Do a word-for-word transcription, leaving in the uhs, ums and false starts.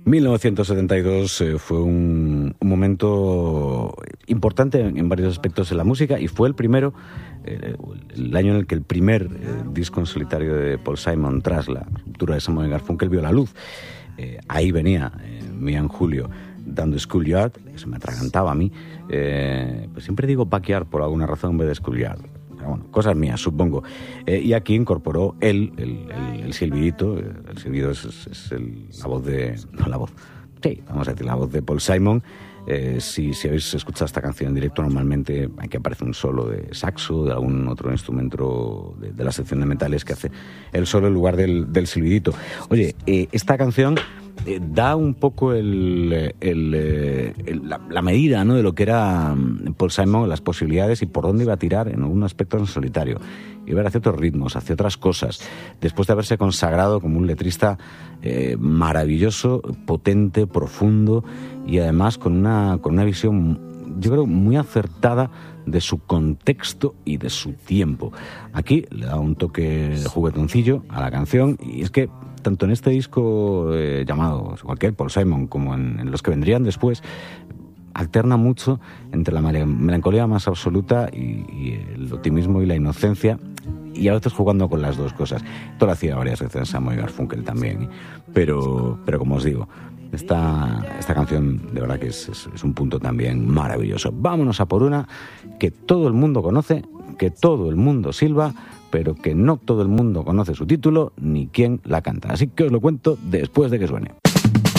mil novecientos setenta y dos eh, fue un, un momento importante en, en varios aspectos de la música y fue el primero, eh, el año en el que el primer eh, disco en solitario de Paul Simon tras la ruptura de Simon y Garfunkel vio la luz. Eh, ahí venía eh, Mía en Julio dando Schoolyard, que se me atragantaba a mí. Eh, pues siempre digo Backyard por alguna razón en vez de Schoolyard. Pero bueno, cosas mías, supongo. Eh, y aquí incorporó él, el, el, el silbidito. El silbido es, es, es el, la voz de... No, la voz. Sí, vamos a decir, la voz de Paul Simon. Eh, si, si habéis escuchado esta canción en directo, normalmente aquí aparece un solo de saxo, de algún otro instrumento de, de la sección de metales que hace el solo en lugar del, del silbidito. Oye, eh, esta canción... Eh, da un poco el, el, el, la, la medida, ¿no?, de lo que era Paul Simon, las posibilidades y por dónde iba a tirar en algún aspecto en solitario. Iba hacia otros ritmos, hacia otras cosas, después de haberse consagrado como un letrista eh, maravilloso, potente, profundo y además con una, con una visión, yo creo, muy acertada de su contexto y de su tiempo. Aquí le da un toque juguetoncillo a la canción y es que tanto en este disco eh, llamado cualquier Paul Simon como en, en los que vendrían después, alterna mucho entre la melancolía más absoluta y, y el optimismo y la inocencia, y a veces jugando con las dos cosas. Esto lo hacía varias veces Simon y Garfunkel también, pero, pero como os digo, esta, esta canción de verdad que es, es, es un punto también maravilloso. Vámonos a por una que todo el mundo conoce, que todo el mundo silba, pero que no todo el mundo conoce su título ni quién la canta. Así que os lo cuento después de que suene.